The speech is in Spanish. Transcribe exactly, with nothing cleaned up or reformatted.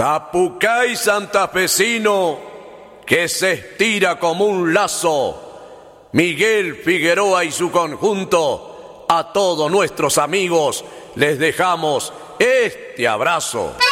Apucay santafesino, que se estira como un lazo. Miguel Figueroa y su conjunto, a todos nuestros amigos les dejamos este abrazo.